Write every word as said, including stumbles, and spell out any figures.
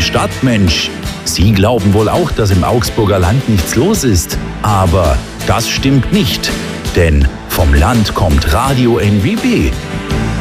Stadtmensch. Sie glauben wohl auch, dass im Augsburger Land nichts los ist. Aber das stimmt nicht. Denn vom Land kommt Radio N W B